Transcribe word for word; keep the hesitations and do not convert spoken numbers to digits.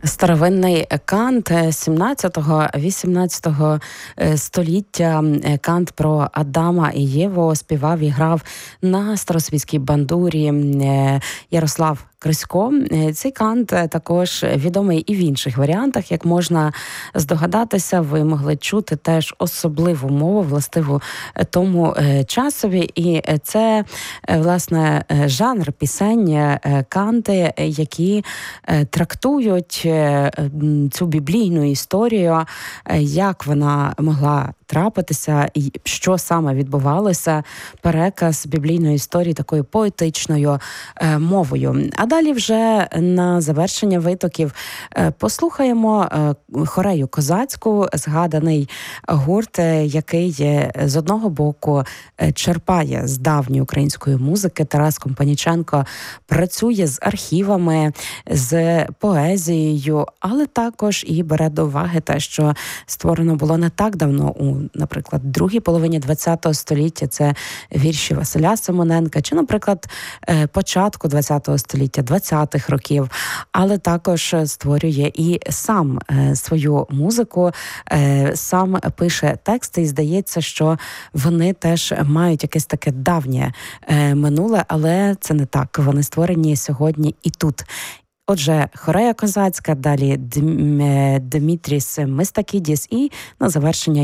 Старовинний кант сімнадцятого-вісімнадцятого століття. Кант про Адама і Єву співав і грав на старосвітській бандурі Ярослав Крисько. Цей кант також відомий і в інших варіантах. Як можна здогадатися, ви могли чути теж особливу мову, властиву тому часові. І це, власне, жанр пісень, канти, які трактують цю біблійну історію, як вона могла трапитися і що саме відбувалося, переказ біблійної історії такою поетичною е, мовою. А далі вже на завершення витоків е, послухаємо е, хорею козацьку, згаданий гурт, е, який е, з одного боку е, черпає з давньої української музики. Тарас Компаніченко працює з архівами, з поезією, але також і бере до уваги те, що створено було не так давно у, наприклад, другій половині ХХ століття. Це вірші Василя Симоненка, чи, наприклад, початку ХХ століття, двадцятих років, але також створює і сам свою музику, сам пише тексти, і здається, що вони теж мають якесь таке давнє минуле, але це не так. Вони створені сьогодні і тут. Отже, хорея козацька, далі Дмитріс Мистакідіс і на завершення